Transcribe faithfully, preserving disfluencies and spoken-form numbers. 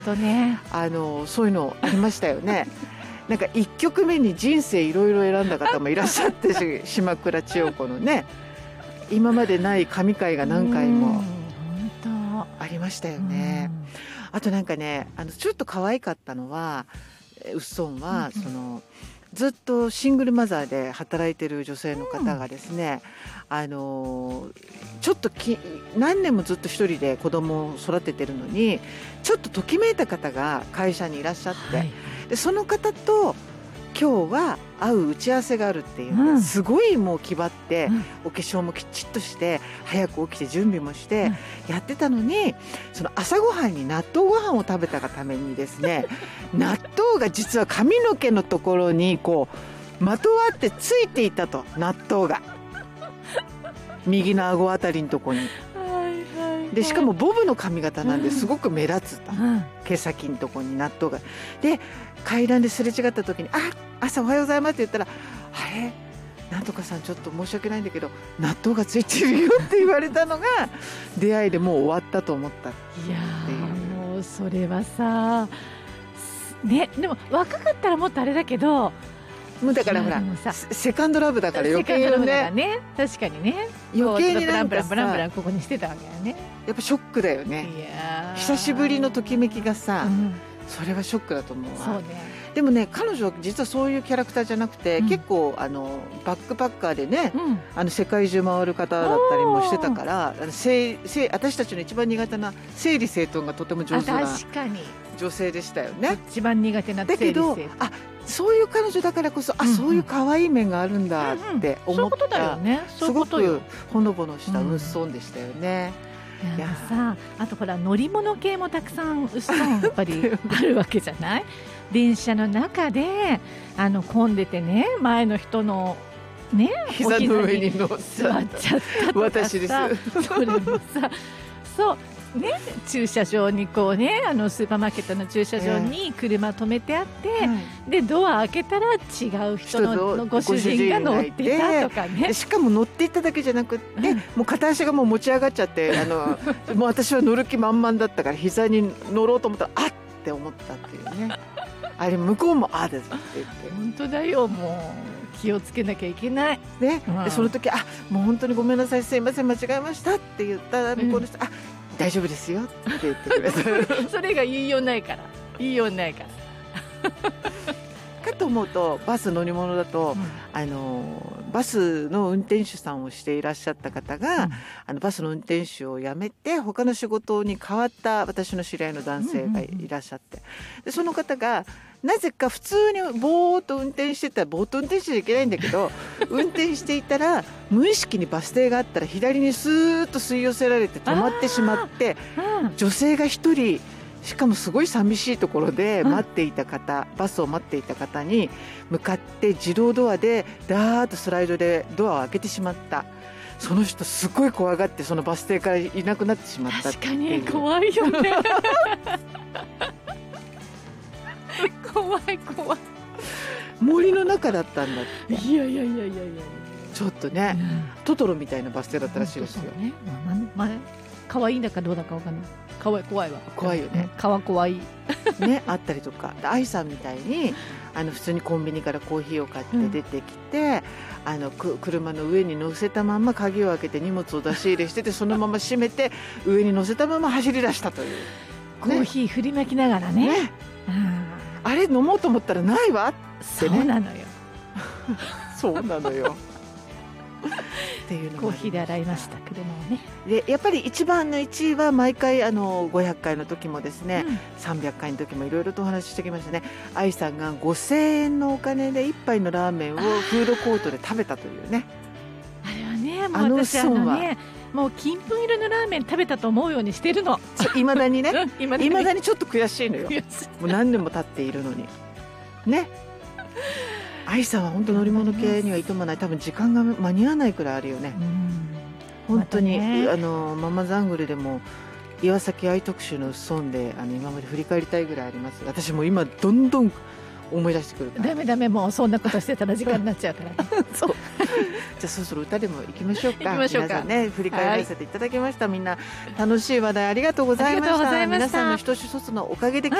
とね、 あのそういうのありましたよねなんかいっきょくめに人生いろいろ選んだ方もいらっしゃってし島倉千代子のね、今までない神回が何回もありましたよね。あとなんかね、あのちょっと可愛かったのはウッソンは、そのずっとシングルマザーで働いてる女性の方がですね、うん、あのちょっとき何年もずっと一人で子供を育ててるのにちょっとときめいた方が会社にいらっしゃって、はい、でその方と今日は会う打ち合わせがあるっていう、うん、すごいもう気張って、うん、お化粧もきちっとして早く起きて準備もしてやってたのに、うん、その朝ごはんに納豆ご飯を食べたがためにですね納豆が実は髪の毛のところにこうまとわってついていたと、納豆が右の顎あたりのところにで、しかもボブの髪型なんですごく目立つと、うん、毛先のところに納豆がで、階段ですれ違った時にあ朝おはようございますって言ったら、あれなんとかさんちょっと申し訳ないんだけど納豆がついてるよって言われたのが出会いでもう終わったと思ったっていう。いやもうそれはさね、でも若かったらもっとあれだけどもうだからほらセカンドラブだから余計に ね, ね確かにね余計になんかさブランブランブランブランここにしてたわけよね。 やっぱショックだよね。いや久しぶりのときめきがさ、うん、それはショックだと思うわ。そうね。でもね彼女は実はそういうキャラクターじゃなくて、うん、結構あのバックパッカーでね、うん、あの世界中回る方だったりもしてたからあのせせ私たちの一番苦手な整理整頓がとても上手な女性でしたよね。 一番苦手な整理整頓だけどあそういう彼女だからこそ、うんうん、あそういう可愛い面があるんだって思った、うんうん、そういうことだよね。すごくほのぼのしたウッソンでしたよね。 うん、いやさあとほら乗り物系もたくさんウッソンやっぱりあるわけじゃない電車の中であの混んでてね前の人のね膝の上に乗っちゃ座っちゃったとか私ですそれもさそうね、駐車場にこうねあのスーパーマーケットの駐車場に車止めてあって、えー、でドア開けたら違う人 の, のご主人が乗ってたとかね。 しかも乗っていっただけじゃなくって、うん、もう片足がもう持ち上がっちゃってあのもう私は乗る気満々だったから膝に乗ろうと思ったらあって思ったっていうねあれ向こうもあですって言って本当だよもう気をつけなきゃいけない、 ねうん、でその時あもう本当にごめんなさいすいません間違えましたって言ったら向こうの人、うん、あ大丈夫ですよって言ってくれたそれが言いようないから言いようないからかと思うとバス乗り物だと、うん、あのバスの運転手さんをしていらっしゃった方が、うん、あのバスの運転手を辞めて他の仕事に変わった私の知り合いの男性がいらっしゃって、うんうんうん、でその方がなぜか普通にぼーっと運転してたらぼーっと運転しちゃいけないんだけど運転していたら無意識にバス停があったら左にスーッと吸い寄せられて止まってしまって女性が一人しかもすごい寂しいところで待っていた方バスを待っていた方に向かって自動ドアでダーッとスライドでドアを開けてしまった。その人すごい怖がってそのバス停からいなくなってしまったっていう。 確かに怖いよね怖い怖い森の中だったんだって。 いやいやいやいやいやちょっとね、うん、トトロみたいなバス停だったらしいですよ。 ね、まあまあ、可愛いんだかどうだかわかんない。可愛い怖いわ。 怖いよね。 かわ怖いねあったりとか、愛さんみたいにあの普通にコンビニからコーヒーを買って出てきて、うん、あのく車の上に乗せたまま鍵を開けて荷物を出し入れしててそのまま閉めて上に乗せたまま走り出したという、ね、 コーヒー振りまきながらね。ねうん、あれ飲もうと思ったらないわってね。 そうなのよそうなのよっていうのコーヒーで洗いました車をね。 でやっぱり一番のいちいは毎回あのごひゃっかいの時もですね、うん、さんびゃっかいの時もいろいろとお話ししてきましたね。愛さんがごせんえんのお金で一杯のラーメンをフードコートで食べたというね。 あれはねもう私あのねもう金粉色のラーメン食べたと思うようにしてるの。 いまだにねいま、 うん、だ, だにちょっと悔しいのよもう何年も経っているのにね。愛さんは本当乗り物系にはいともない。多分時間が間に合わないくらいあるよね。うん本当に、まね、あのママザングルでも岩崎愛特集のうっそんであの今まで振り返りたいぐらいあります。私も今どんどん思い出してくるから。 ダメダメもうそんなことしてたら時間になっちゃうから、ね、 そうじゃあそろそろ歌でも行きましょうか。 行きましょうか。 皆さんね振り返らせていただきました、はい、みんな楽しい話題ありがとうございました。皆さんの一つ一つのおかげで